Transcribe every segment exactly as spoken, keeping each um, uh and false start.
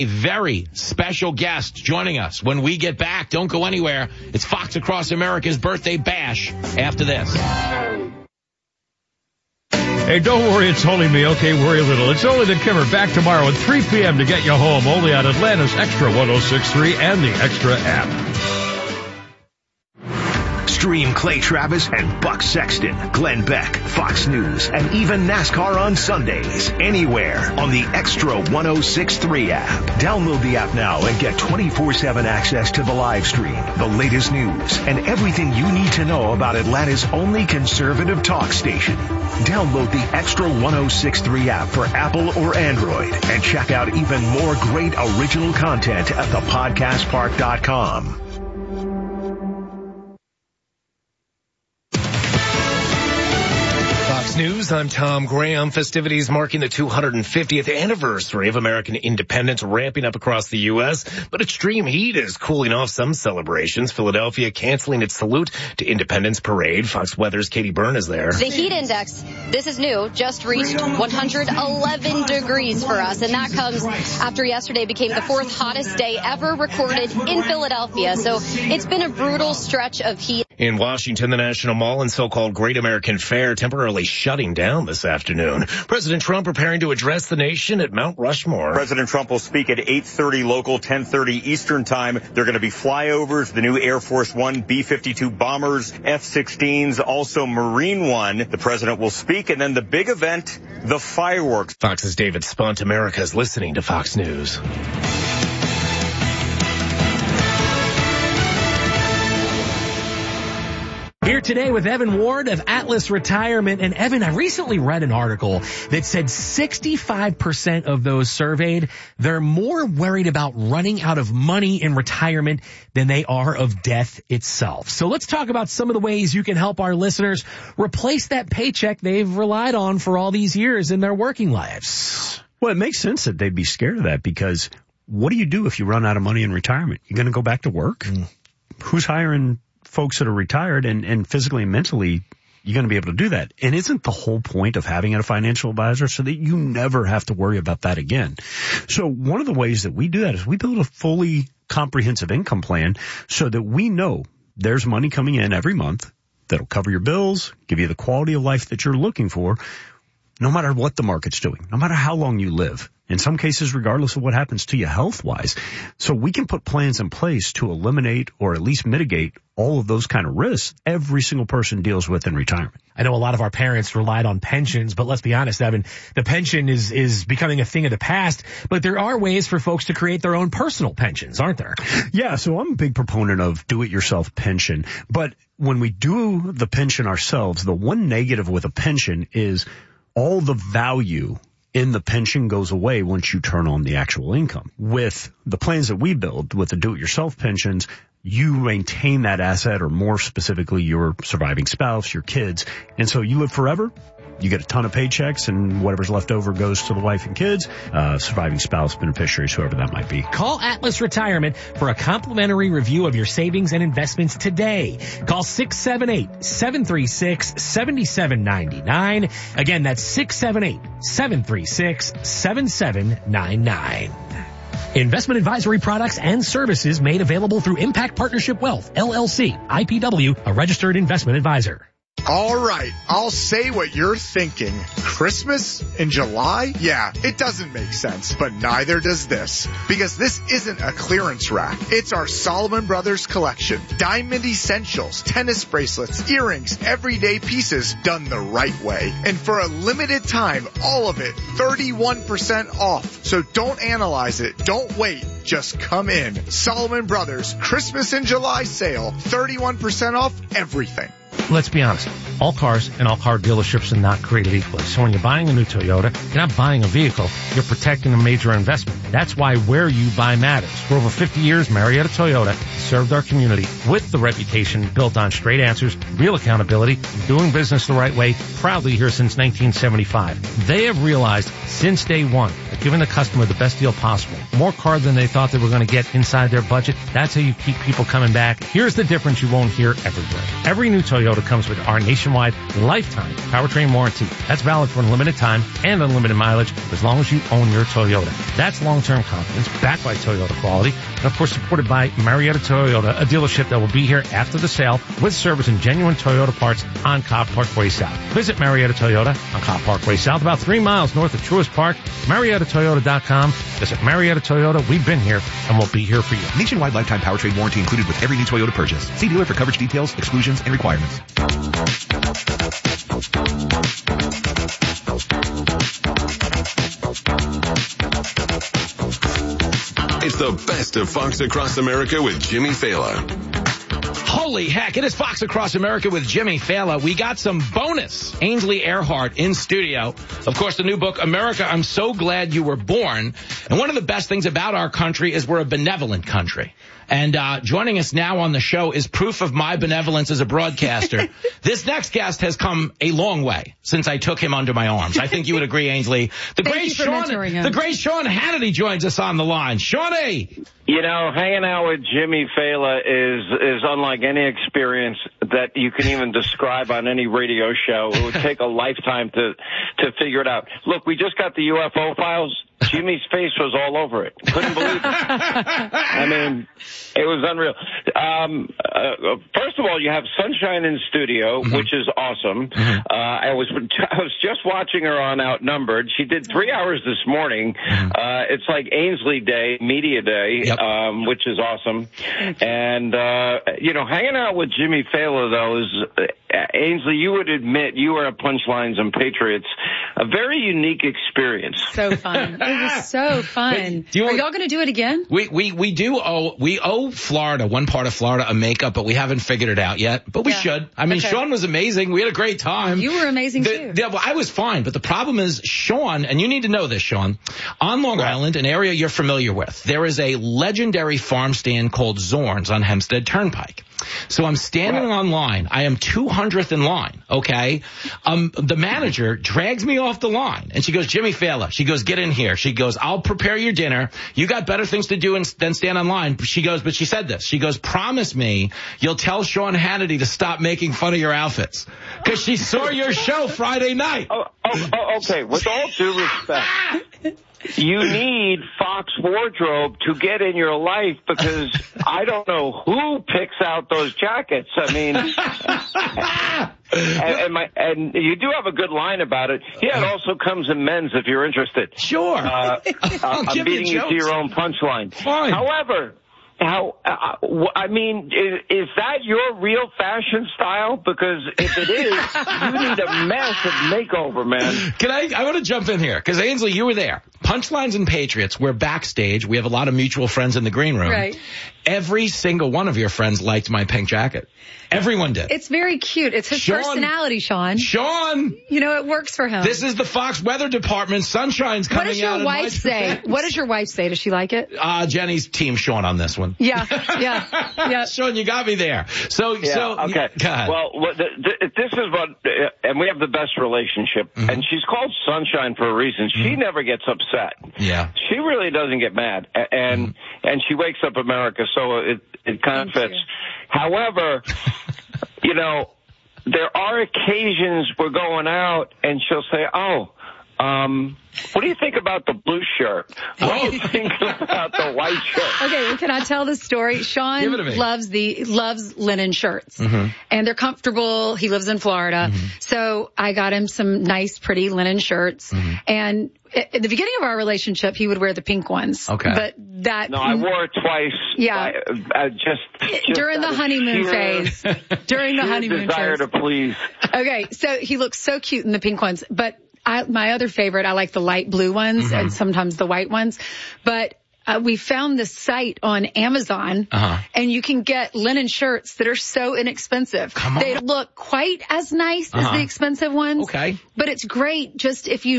A very special guest joining us when we get back. Don't go anywhere. It's Fox Across America's birthday bash after this. Hey, don't worry, it's only me. Okay, worry a little. It's only the Kimmer. Back tomorrow at three p.m. to get you home, only on Atlanta's Extra one oh six point three and the Extra app. Stream Clay Travis and Buck Sexton, Glenn Beck, Fox News, and even NASCAR on Sundays. Anywhere on the Extra one oh six point three app. Download the app now and get twenty-four seven access to the live stream, the latest news, and everything you need to know about Atlanta's only conservative talk station. Download the Extra one oh six point three app for Apple or Android and check out even more great original content at the podcast park dot com. News, I'm Tom Graham. Festivities marking the two hundred fiftieth anniversary of American independence ramping up across the U S, but extreme heat is cooling off some celebrations. Philadelphia canceling its salute to Independence Parade. Fox Weather's Katie Byrne is there. The heat index, this is new, just reached one hundred eleven degrees for us, and that comes after yesterday became the fourth hottest day ever recorded in Philadelphia. So it's been a brutal stretch of heat. In Washington, the National Mall and so-called Great American Fair temporarily shutting down this afternoon. President Trump preparing to address the nation at Mount Rushmore. President Trump will speak at eight thirty local, ten thirty Eastern time. There are going to be flyovers, the new Air Force One, B fifty-two bombers, F sixteens, also Marine One. The president will speak, and then the big event, the fireworks. Fox's David Spunt. America is listening to Fox News. Here today with Evan Ward of Atlas Retirement. And Evan, I recently read an article that said sixty-five percent of those surveyed, they're more worried about running out of money in retirement than they are of death itself. So let's talk about some of the ways you can help our listeners replace that paycheck they've relied on for all these years in their working lives. Well, it makes sense that they'd be scared of that, because what do you do if you run out of money in retirement? You're going to go back to work? Mm. Who's hiring folks that are retired, and, and physically and mentally, you're going to be able to do that? And isn't the whole point of having a financial advisor so that you never have to worry about that again? So one of the ways that we do that is we build a fully comprehensive income plan so that we know there's money coming in every month that'll cover your bills, give you the quality of life that you're looking for, no matter what the market's doing, no matter how long you live. In some cases, regardless of what happens to you health-wise. So we can put plans in place to eliminate or at least mitigate all of those kind of risks every single person deals with in retirement. I know a lot of our parents relied on pensions, but let's be honest, Evan, the pension is, is becoming a thing of the past, but there are ways for folks to create their own personal pensions, aren't there? Yeah, so I'm a big proponent of do-it-yourself pension, but when we do the pension ourselves, the one negative with a pension is all the value in the pension goes away once you turn on the actual income. With the plans that we build, with the do-it-yourself pensions, you maintain that asset, or more specifically, your surviving spouse, your kids. And so you live forever. You get a ton of paychecks, and whatever's left over goes to the wife and kids, uh, surviving spouse, beneficiaries, whoever that might be. Call Atlas Retirement for a complimentary review of your savings and investments today. Call six seven eight, seven three six, seven seven nine nine. Again, that's six seven eight, seven three six, seven seven nine nine. Investment advisory products and services made available through Impact Partnership Wealth, L L C, I P W, a registered investment advisor. All right, I'll say what you're thinking. Christmas in July? Yeah, it doesn't make sense, but neither does this. Because this isn't a clearance rack. It's our Solomon Brothers collection. Diamond essentials, tennis bracelets, earrings, everyday pieces done the right way. And for a limited time, all of it thirty-one percent off. So don't analyze it. Don't wait. Just come in. Solomon Brothers Christmas in July sale. thirty-one percent off everything. Let's be honest, all cars and all car dealerships are not created equally. So when you're buying a new Toyota, you're not buying a vehicle, you're protecting a major investment. That's why where you buy matters. For over fifty years, Marietta Toyota served our community with the reputation built on straight answers, real accountability, doing business the right way, proudly here since nineteen seventy-five. They have realized since day one that giving the customer the best deal possible. More car than they thought they were going to get inside their budget. That's how you keep people coming back. Here's the difference you won't hear everywhere. Every new Toyota comes with our nationwide lifetime powertrain warranty. That's valid for unlimited time and unlimited mileage as long as you own your Toyota. That's long-term confidence backed by Toyota quality and, of course, supported by Marietta Toyota, a dealership that will be here after the sale with service and genuine Toyota parts on Cobb Parkway South. Visit Marietta Toyota on Cobb Parkway South, about three miles north of Truist Park. Marietta Toyota dot com. Visit Marietta Toyota. We've been here and we'll be here for you. Nationwide lifetime powertrain warranty included with every new Toyota purchase. See dealer for coverage details, exclusions, and requirements. It's the best of Fox Across America with Jimmy Fallon. Holy heck, it is Fox Across America with Jimmy Fallon. We got some bonus. Ainsley Earhardt in studio. Of course, the new book, America, I'm So Glad You Were Born. And one of the best things about our country is we're a benevolent country. And uh joining us now on the show is proof of my benevolence as a broadcaster. This next guest has come a long way since I took him under my arms. I think you would agree, Ainsley. The Thank great you for Sean, mentoring him. the great Sean Hannity joins us on the line. Shawnee. You know, hanging out with Jimmy Fallon is is unlike any experience that you can even describe on any radio show. It would take a lifetime to to figure it out. Look, we just got the U F O files. Jimmy's face was all over it. Couldn't believe it. I mean, it was unreal. Um, uh, first of all, you have Sunshine in studio, mm-hmm. which is awesome. Mm-hmm. Uh, I was I was just watching her on Outnumbered. She did three hours this morning. Mm-hmm. Uh, it's like Ainsley Day, Media Day, yep. um, which is awesome. And, uh, you know, hanging out with Jimmy Fallon, though, is, uh, Ainsley, you would admit you were at Punchlines and Patriots, a very unique experience. So fun. It was so fun. You, Are y'all going to do it again? We, we, we do owe, we owe Florida, one part of Florida, a makeup, but we haven't figured it out yet. But we yeah. should. I mean, okay. Sean was amazing. We had a great time. You were amazing, the, too. The, well, I was fine, but the problem is Sean, and you need to know this, Sean, on Long right. Island, an area you're familiar with, there is a legendary farm stand called Zorn's on Hempstead Turnpike. So I'm standing right. on line. I am two hundredth in line, okay? Um, the manager drags me off the line, and she goes, Jimmy Fallon. She goes, get in here. She goes, I'll prepare your dinner. You got better things to do than stand on line. She goes, but she said this. She goes, promise me you'll tell Sean Hannity to stop making fun of your outfits. Because she saw your show Friday night. Oh, oh, oh, okay. With all due respect, you need Fox Wardrobe to get in your life because I don't know who picks out those jackets. I mean, and, and, my, and you do have a good line about it. Yeah, it also comes in men's if you're interested. Sure. Uh, I'm beating you to your own punchline. Fine. However, how, uh, I mean, is, is that your real fashion style? Because if it is, you need a massive makeover, man. Can I, I want to jump in here, because Ainsley, you were there. Punchlines and Patriots, we're backstage. We have a lot of mutual friends in the green room. Right. Every single one of your friends liked my pink jacket. Everyone did. It's very cute. It's his Sean, personality, Sean. Sean! You know, it works for him. This is the Fox Weather Department. Sunshine's coming out. What does your wife say? What does your wife say? Does she like it? Uh, Jenny's team Sean on this one. Yeah, yeah, yeah. Sean, you got me there. So, yeah, so. Okay. Go ahead. Well, the, the, this is what, uh, and we have the best relationship, mm-hmm. and she's called Sunshine for a reason. She mm-hmm. never gets upset. Yeah. She really doesn't get mad, and mm-hmm. and she wakes up America, so it it kind of fits. You. However, you know, there are occasions we're going out, and she'll say, "Oh, um, what do you think about the blue shirt? What oh. do you think about the white shirt?" Okay, well, can I tell the story? Sean loves the loves linen shirts, mm-hmm. and they're comfortable. He lives in Florida, mm-hmm. so I got him some nice, pretty linen shirts, mm-hmm. and at the beginning of our relationship, he would wear the pink ones. Okay. But that... No, I wore it twice. Yeah. I, I just, just... During the honeymoon sheer, phase. During the honeymoon desire phase. to please. Okay, so he looks so cute in the pink ones. But I, my other favorite, I like the light blue ones mm-hmm. and sometimes the white ones. But... Uh, we found this site on Amazon, uh-huh. and you can get linen shirts that are so inexpensive. Come on. They look quite as nice uh-huh. as the expensive ones. Okay. But it's great just if you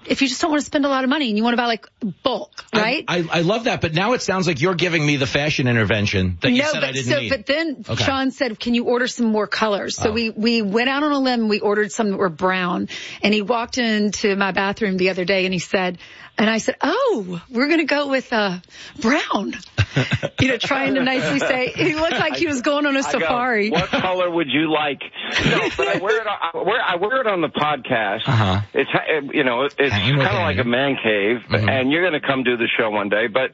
if you just don't want to spend a lot of money and you want to buy like bulk, right? I, I, I love that, but now it sounds like you're giving me the fashion intervention that you no, said but I didn't so, need. But then Okay. Sean said, can you order some more colors? So Oh. we, we went out on a limb. We ordered some that were brown. And he walked into my bathroom the other day and he said, and I said, oh, we're going to go with uh, brown. You know, trying to nicely say, he looked like he was going on a I go, safari. what color would you like? No, but I wear it. On, I wear, I wear it on the podcast. Uh-huh. It's you know, it's Hanging with kind of like a man cave, Mhm. and you're going to come do the show one day. But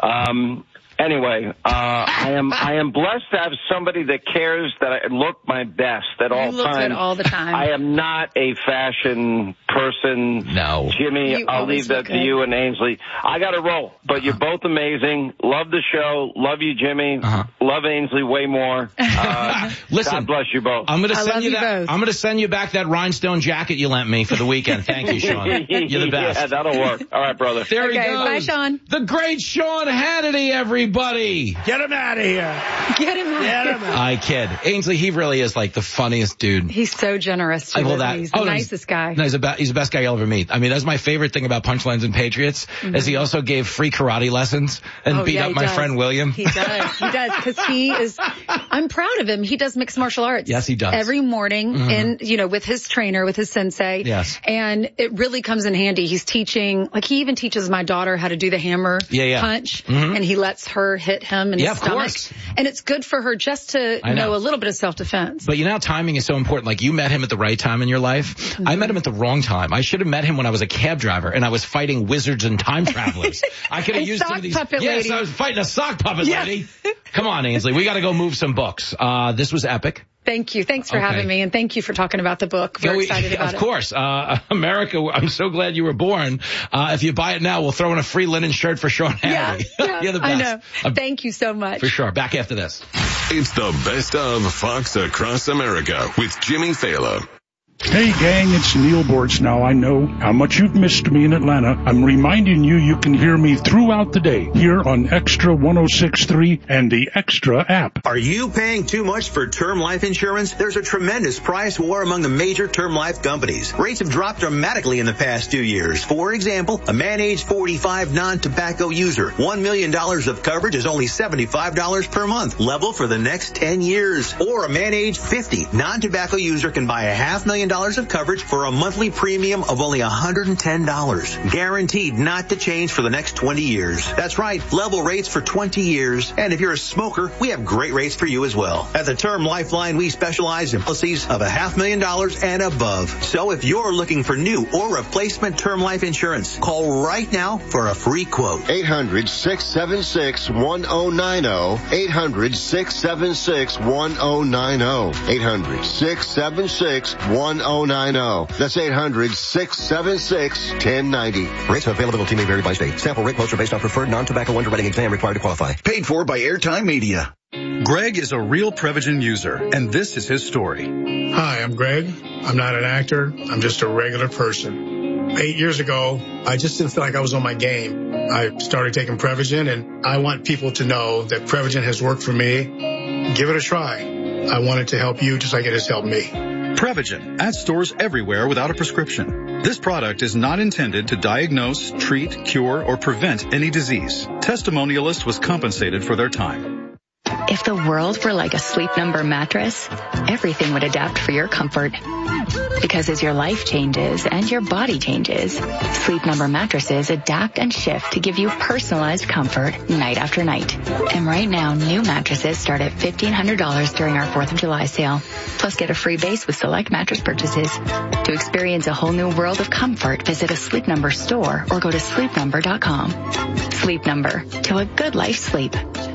um, anyway, uh, I am I am blessed to have somebody that cares that I look my best at all You look times. good all the time. I am not a fashion person. No. Jimmy, You I'll always leave that look to good. you and Ainsley. I got to roll, but you're both amazing. Love the show. Love you, Jimmy. Uh-huh. Love Ainsley way more. Uh, Listen, God bless you both. I'm going to I send love you you that. both. I'm going to send you back that rhinestone jacket you lent me for the weekend. Thank you, Sean. You're the best. Yeah, that'll work. All right, brother. There Okay, he goes. bye, Sean. The great Sean Hannity, everybody. Get him out of here. Get him out. Get him out. I kid. Ainsley, he really is like the funniest dude. He's so generous. I To will him. that. He's the oh, no, nicest guy. No, he's, the be- he's the best guy you'll ever meet. I mean, that's my favorite thing about Punchlines and Patriots Mm-hmm. is he also gave free karate lessons and Oh, beat yeah, up he my does. friend William. He does. He does. Because he is, I'm proud of him. He does mixed martial arts. Yes, he does. Every morning Mhm. and, you know, with his trainer, with his sensei. Yes. And it really comes in handy. He's teaching, like he even teaches my daughter how to do the hammer Yeah, yeah. punch. Mhm. And he lets her hit him in Yeah, his of stomach. course. And it's good for her just to I know. know a little bit of self-defense. But you know how timing is so important. Like you met him at the right time in your life. Mm-hmm. I met him at the wrong time. I should have met him when I was a cab driver and I was fighting wizards and time travelers. I could have And used some sock of these. puppet yes, lady. I was fighting a sock puppet Yeah. lady. Come on, Ainsley. We got to go move some books. Uh, this was epic. Thank you. Thanks for Okay. having me. And thank you for talking about the book. We're Yeah, we- excited about of it. course. Uh, America, I'm so glad you were born. Uh, if you buy it now, we'll throw in a free linen shirt for Sean Yeah, Hannity. yeah, You're the I best. know. Uh, Thank you so much. for sure. Back after this. It's the best of Fox Across America with Jimmy Fallon. Hey gang, it's Neil Bortz. I know how much you've missed me in Atlanta. I'm reminding you you can hear me throughout the day here on Extra one oh six point three and the Extra app. Are you paying too much for term life insurance? There's a tremendous price war among the major term life companies. Rates have dropped dramatically in the past two years. For example, a man age forty-five non-tobacco user, one million dollars of coverage is only seventy-five dollars per month, level for the next ten years. Or a man age fifty non-tobacco user can buy a half million dollars of coverage for a monthly premium of only one hundred ten dollars. Guaranteed not to change for the next twenty years. That's right, level rates for twenty years. And if you're a smoker, we have great rates for you as well. At the Term Lifeline, we specialize in policies of a half million dollars and above. So if you're looking for new or replacement term life insurance, call right now for a free quote. eight hundred, six seven six, one oh nine oh. eight hundred, six seven six, one oh nine oh. eight hundred, six seven six, one oh nine oh. That's eight hundred, six seven six, one oh nine oh. Rates and availability may vary by state. Sample rate quotes are based on preferred non-tobacco underwriting exam required to qualify. Paid for by Airtime Media. Greg is a real Prevagen user, and this is his story. Hi, I'm Greg. I'm not an actor. I'm just a regular person. Eight years ago, I just didn't feel like I was on my game. I started taking Prevagen, and I want people to know that Prevagen has worked for me. Give it a try. I want it to help you just like it has helped me. Prevagen, at stores everywhere without a prescription. This product is not intended to diagnose, treat, cure, or prevent any disease. Testimonialist was compensated for their time. If the world were like a Sleep Number mattress, everything would adapt for your comfort. Because as your life changes and your body changes, Sleep Number mattresses adapt and shift to give you personalized comfort night after night. And right now, new mattresses start at fifteen hundred dollars during our fourth of July sale. Plus, get a free base with select mattress purchases. To experience a whole new world of comfort, visit a Sleep Number store or go to sleep number dot com. Sleep Number, to a good life sleep.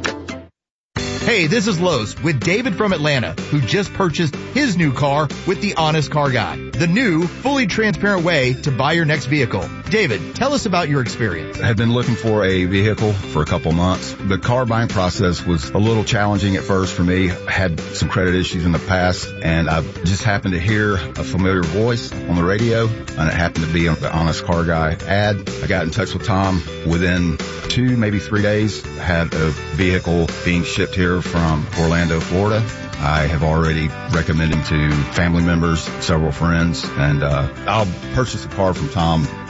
Hey, this is Lowe's with David from Atlanta, who just purchased his new car with the Honest Car Guy, the new, fully transparent way to buy your next vehicle. David, tell us about your experience. I had been looking for a vehicle for a couple months. The car buying process was a little challenging at first for me. I had some credit issues in the past, and I just happened to hear a familiar voice on the radio, and it happened to be on the Honest Car Guy ad. I got in touch with Tom. Within two, maybe three days, I had a vehicle being shipped here from Orlando, Florida. I have already recommended him to family members, several friends, and uh I'll purchase a car from Tom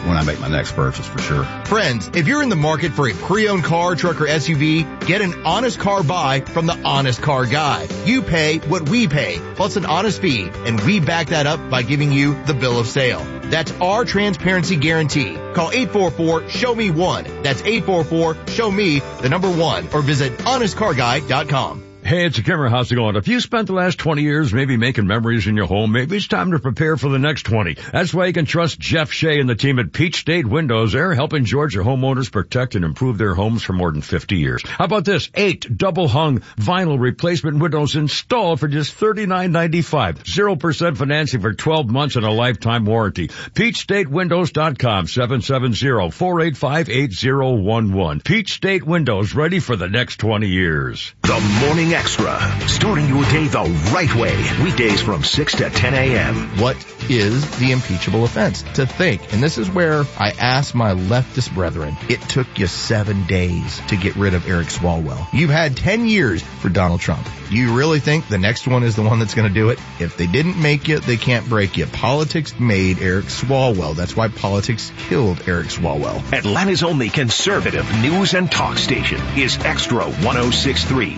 when I make my next purchase for sure. Friends, if you're in the market for a pre-owned car, truck, or S U V, get an honest car buy from the Honest Car Guy. You pay what we pay, plus an honest fee, and we back that up by giving you the bill of sale. That's our transparency guarantee. Call eight four four, show me one. That's eight four four, show me the number one, or visit honest car guy dot com. Hey, it's Kimmer. How's it going? If you spent the last twenty years maybe making memories in your home, maybe it's time to prepare for the next twenty. That's why you can trust Jeff Shea and the team at Peach State Windows. They're helping Georgia homeowners protect and improve their homes for more than fifty years. How about this? Eight double-hung vinyl replacement windows installed for just thirty-nine ninety-five. Zero percent financing for twelve months and a lifetime warranty. Peach State Windows dot com, seven seven zero, four eight five, eight zero one one. Peach State Windows, ready for the next twenty years. The Morning Extra, starting your day the right way. Weekdays from six to ten a.m. What is the impeachable offense? To think, and this is where I asked my leftist brethren, it took you seven days to get rid of Eric Swalwell. You've had ten years for Donald Trump. Do you really think the next one is the one that's going to do it? If they didn't make you, they can't break you. Politics made Eric Swalwell. That's why politics killed Eric Swalwell. Atlanta's only conservative news and talk station is Extra one oh six point three.